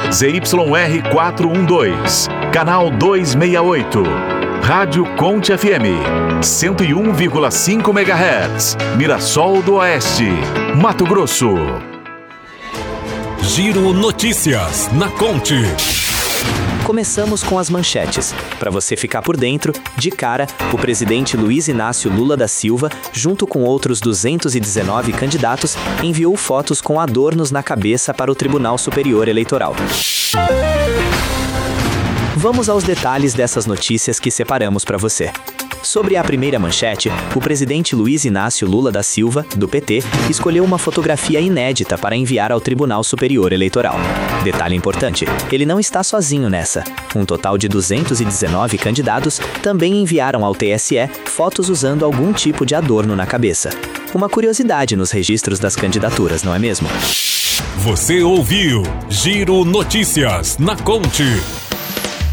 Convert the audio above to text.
ZYR 412, canal 268. Rádio Conte FM, 101,5 MHz, Mirassol do Oeste, Mato Grosso. Giro Notícias na Conte. Começamos com as manchetes. Para você ficar por dentro, de cara, o presidente Luiz Inácio Lula da Silva, junto com outros 219 candidatos, enviou fotos com adornos na cabeça para o Tribunal Superior Eleitoral. Vamos aos detalhes dessas notícias que separamos para você. Sobre a primeira manchete, o presidente Luiz Inácio Lula da Silva, do PT, escolheu uma fotografia inédita para enviar ao Tribunal Superior Eleitoral. Detalhe importante, ele não está sozinho nessa. Um total de 219 candidatos também enviaram ao TSE fotos usando algum tipo de adorno na cabeça. Uma curiosidade nos registros das candidaturas, não é mesmo? Você ouviu Giro Notícias na Conte.